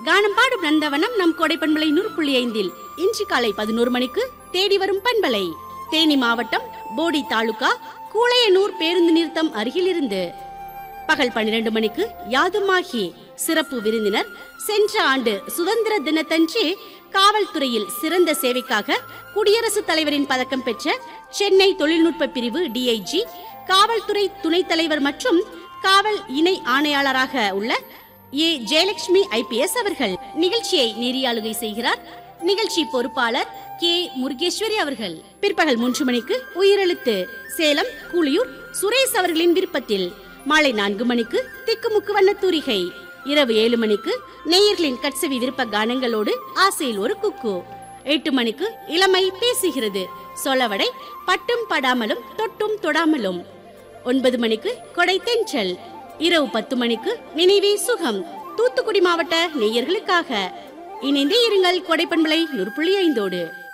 கானம் பாடும் நந்தவனம் நம் கோடைப்பண்பலை 100.5 இன்று காலை 11 மணிக்கு தேடி வரும் பண்பலை. தேனி மாவட்டம் போடி தாலுகா கூளையனூர் பேருந்து நிறுத்தம் அருகிலிருந்து. பகல் 12 மணிக்கு யாதுமாகி சிறப்பு விருந்தினர் சென்ற ஆண்டு சுதந்திர தினத்தன்று காவல்துறையில் சிறந்த சேவைக்காக குடியரசுத் தலைவரின் பதக்கம் பெற்ற சென்னை தொழில்நுட்ப பிரிவு டிஐஜி, காவல்துறை துணைத் தலைவர் மற்றும் காவல் இணை ஆணையாளராக உள்ள ஏ ஜெயலட்சுமி IPS அவர்கள். நிகழ்ச்சியை நெறியாளுகை செய்கிறார் நிகழ்ச்சி பொறுப்பாளர் கே முருகேஸ்வரி அவர்கள். பிற்பகல் 3 மணிக்கு உயிரெழுத்து சேலம் கூலியூர் சுரேஷ் அவர்களின் விருப்பத்தில். மாலை 4 மணிக்கு திக்குமுக்கு வண்ண தூரிகை. இரவு 7 மணிக்கு நேயர்களின் கட்சவி விருப்ப கானங்களோடு ஆசையில் ஒரு குக்கு. 8 மணிக்கு இளமை பேசுகிறது சொலவடை பட்டும் படாமலும் தொட்டும் தொடாமலும். 9 மணிக்கு கொடை தென்றல். இரவு 10 மணிக்கு நினைவே சுகம் தூத்துக்குடி மாவட்ட நேயர்களுக்காக. இணைந்தே இருங்கள் கொடைப்பண்பலை 100.5.